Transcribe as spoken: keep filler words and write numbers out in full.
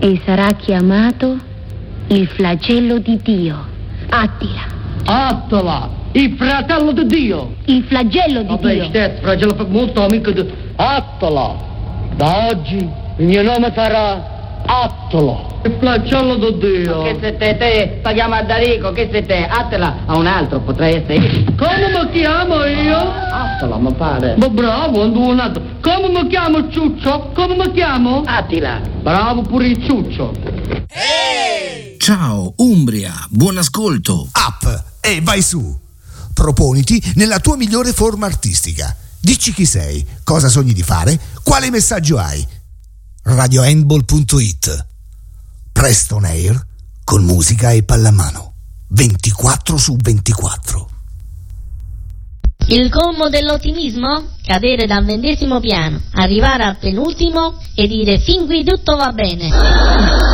e sarà chiamato il flagello di Dio. Attila. Attila, il fratello di Dio. Il flagello di Vabbè, Dio. Vabbè, fratello molto amico di Attila. Da oggi il mio nome sarà Attila, il flagello di Dio. Che se te, te, sta chiamando Darico, che se te, Attila a un altro, potrei essere. Come mi chiamo io? Attila, mi pare. Ma bravo, un altro. Come mi chiamo Ciuccio? Come mi chiamo? Attila. Bravo pure il Ciuccio. Ehi! Ciao Umbria, buon ascolto. Up e vai su. Proponiti nella tua migliore forma artistica. Dici chi sei, cosa sogni di fare, quale messaggio hai. radio handball punto it. Presto on air con musica e pallamano. ventiquattro su ventiquattro. Il colmo dell'ottimismo? Cadere dal ventesimo piano, arrivare al penultimo e dire fin qui tutto va bene.